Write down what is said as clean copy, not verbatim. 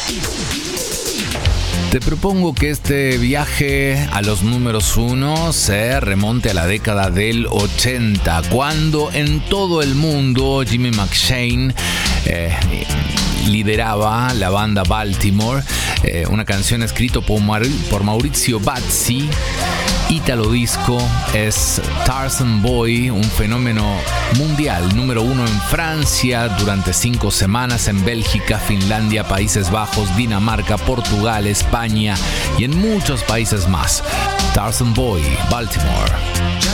Te propongo que este viaje a los números 1 se remonte a la década del 80, cuando en todo el mundo Jimmy McShane lideraba la banda Baltimore, una canción escrita por Maurizio Bazzi. Italo Disco es Tarzan Boy, un fenómeno mundial, número 1 en Francia durante 5 semanas, en Bélgica, Finlandia, Países Bajos, Dinamarca, Portugal, España y en muchos países más. Tarzan Boy, Baltimore.